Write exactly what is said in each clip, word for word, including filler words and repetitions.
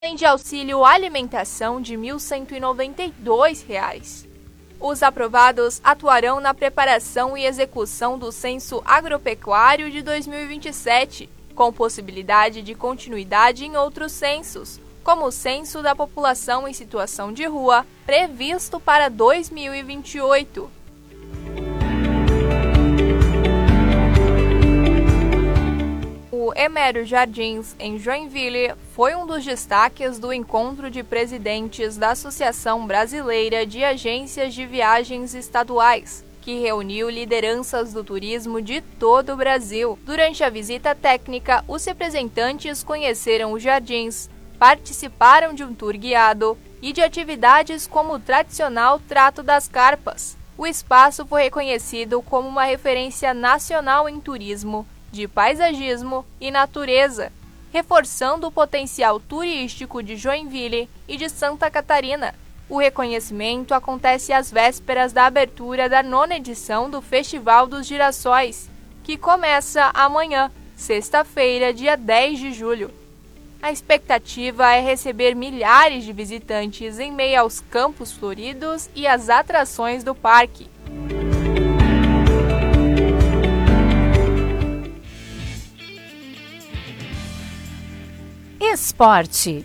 além de auxílio alimentação de mil cento e noventa e dois reais. Os aprovados atuarão na preparação e execução do Censo Agropecuário de dois mil e vinte e sete, com possibilidade de continuidade em outros censos, como o Censo da População em Situação de Rua, previsto para dois mil e vinte e oito. O Emérito Jardins, em Joinville, foi um dos destaques do encontro de presidentes da Associação Brasileira de Agências de Viagens Estaduais, que reuniu lideranças do turismo de todo o Brasil. Durante a visita técnica, os representantes conheceram os jardins, participaram de um tour guiado e de atividades como o tradicional trato das carpas. O espaço foi reconhecido como uma referência nacional em turismo, de paisagismo e natureza, reforçando o potencial turístico de Joinville e de Santa Catarina. O reconhecimento acontece às vésperas da abertura da nona edição do Festival dos Girassóis, que começa amanhã, sexta-feira, dia dez de julho. A expectativa é receber milhares de visitantes em meio aos campos floridos e às atrações do parque. Esporte.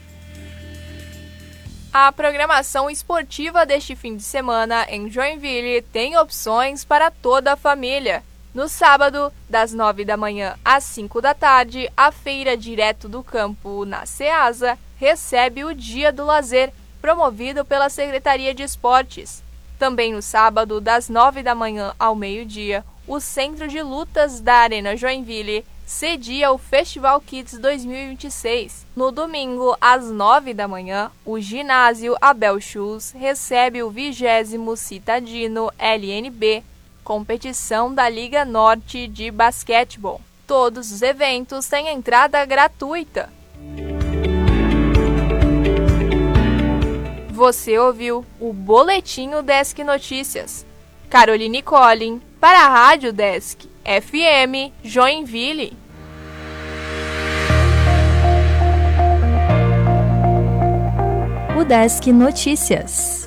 A programação esportiva deste fim de semana em Joinville tem opções para toda a família. No sábado, das nove da manhã às cinco da tarde, a Feira Direto do Campo, na Ceasa, recebe o Dia do Lazer, promovido pela Secretaria de Esportes. Também no sábado, das nove da manhã ao meio-dia, o Centro de Lutas da Arena Joinville cedia o Festival Kids dois mil e vinte e seis. No domingo, às nove da manhã, o ginásio Abel Schultz recebe o vigésimo Citadino L N B, competição da Liga Norte de Basquetebol. Todos os eventos têm entrada gratuita. Você ouviu o Boletim Desk Notícias. Caroline Collin, para a Rádio Desk F M Joinville. O Desk Notícias.